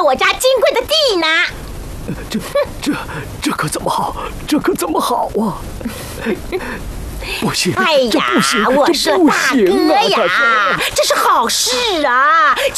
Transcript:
我家金贵的地呢。 这可怎么好？这可怎么好啊？不行！ 哎呀，我说大哥呀，这是好事啊！